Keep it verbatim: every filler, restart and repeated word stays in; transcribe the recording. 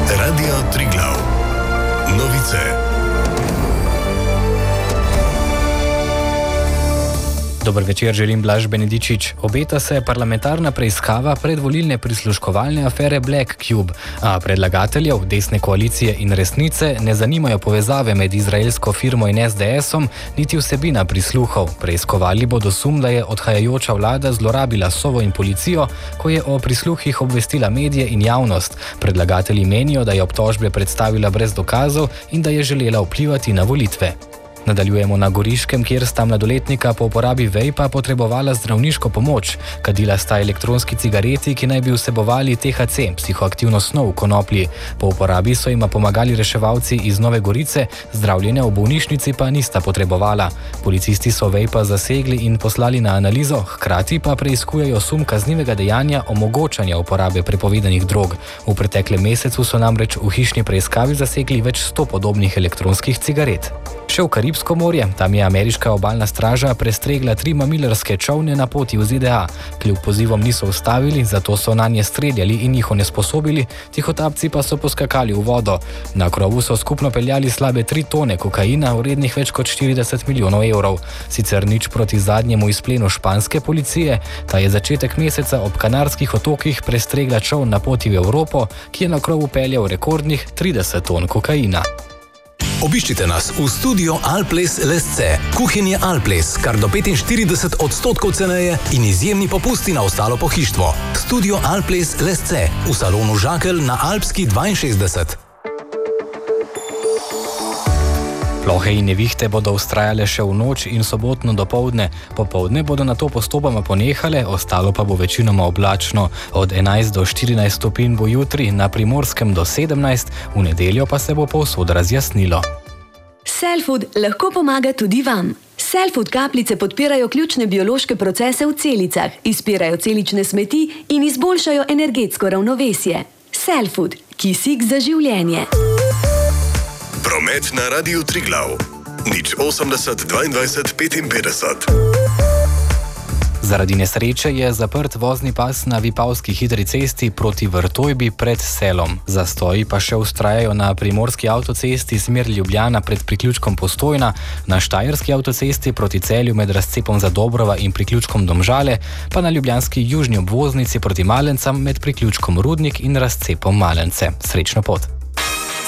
Radio Triglav. Novice. Dober večer, želim Blaž Benedičič. Obeta se parlamentarna preiskava predvolilne prisluškovalne afere Black Cube, a predlagateljev desne koalicije in Resnice ne zanimajo povezave med izraelsko firmo in es de esom, niti vsebina prisluhov. Preiskovali bodo sum, da je odhajajoča vlada zlorabila Sovo in policijo, ko je o prisluhih obvestila medije in javnost. Predlagatelji menijo, da je obtožbe predstavila brez dokazov in da je želela vplivati na volitve. Nadaljujemo na Goriškem, kjer sta mladoletnika po uporabi vejpa potrebovala zdravniško pomoč. Kadila sta elektronski cigareti, ki naj bi vsebovali te ha ce, psihoaktivno snov v konoplji. Po uporabi so jima pomagali reševalci iz Nove Gorice, zdravljenja v bolnišnici pa nista potrebovala. Policisti so vejpa zasegli in poslali na analizo, hkrati pa preiskujejo sum kaznivega dejanja omogočanja uporabe prepovedanih drog. V preteklem mesecu so namreč v hišni preiskavi zasegli več sto podobnih elektronskih cigaret. Še v Karibsko morje, tam je ameriška obalna straža prestregla tri mamilarske čolne na poti v ze de a. Kljub pozivom niso ustavili, zato so nanje streljali in jih onesposobili, tihotapci pa so poskakali v vodo. Na krovu so skupno peljali slabe tri tone kokaina, vrednih več kot štirideset milijonov evrov. Sicer nič proti zadnjemu izplenu španske policije, ta je začetek meseca ob Kanarskih otokih prestregla čoln na poti v Evropo, ki je na krovu peljal rekordnih trideset ton kokaina. Obiščite nas v studio Alples Lesce. Kuhinje Alples, kar do petinštirideset odstotkov ceneje in izjemni popusti na ostalo pohištvo. Studio Alples Lesce v salonu Žakelj na Alpski dvainšestdeset. Plohe in nevihte bodo vztrajale še v noč in sobotno dopoldne. Popoldne bodo nato postopoma ponehale, ostalo pa bo večinoma oblačno. Od enajst do štirinajst stopinj bo jutri, na Primorskem do sedemnajst, v nedeljo pa se bo povsod razjasnilo. Cellfood lahko pomaga tudi vam. Cellfood kapljice podpirajo ključne biološke procese v celicah, izpirajo celične smeti in izboljšajo energetsko ravnovesje. Cellfood, kisik za življenje. Promet na Radiu Triglav. Nič osemdeset dvaindvajset petinpetdeset. Zaradi nesreče je zaprt vozni pas na Vipavski hitri cesti proti Vrtojbi pred Selom. Zastoji pa še vztrajajo na Primorski avtocesti smer Ljubljana pred priključkom Postojna, na Štajerski avtocesti proti Celju med razcepom Zadobrova in priključkom Domžale, pa na ljubljanski južni obvoznici proti Malencam med priključkom Rudnik in razcepom Malence. Srečno pot!